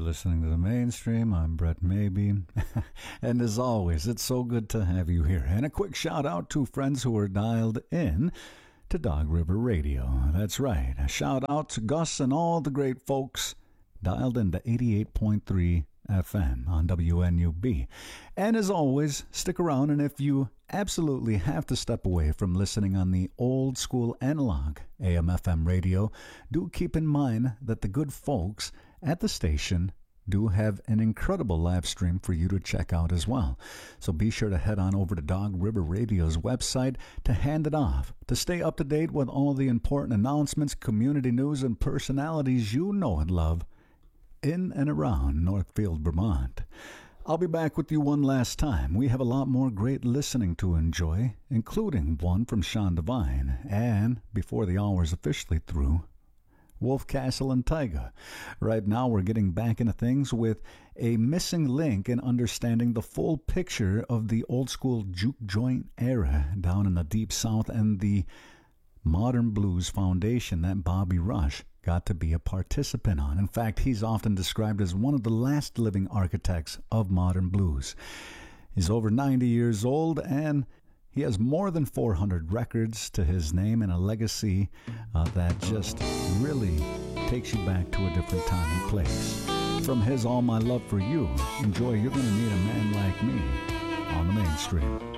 listening to The Mainstream. I'm Brett Maybe. And as always, it's so good to have you here. And a quick shout out to friends who are dialed in to Dog River Radio. That's right. A shout out to Gus and all the great folks dialed into 88.3 FM on WNUB. And as always, stick around, and if you absolutely have to step away from listening on the old school analog AM/FM radio, do keep in mind that the good folks at the station do have an incredible live stream for you to check out as well. So be sure to head on over to Dog River Radio's website to hand it off, to stay up to date with all the important announcements, community news, and personalities you know and love in and around Northfield, Vermont. I'll be back with you one last time. We have a lot more great listening to enjoy, including one from Sean Devine, and before the hour's officially through, Wolf Castle and Taiga. Right now we're getting back into things with a missing link in understanding the full picture of the old school juke joint era down in the Deep South and the modern blues foundation that Bobby Rush got to be a participant on. In fact, he's often described as one of the last living architects of modern blues. He's over 90 years old, and he has more than 400 records to his name and a legacy that just really takes you back to a different time and place. From his All My Love for You, enjoy You're Gonna Need a Man Like Me on the Mainstream.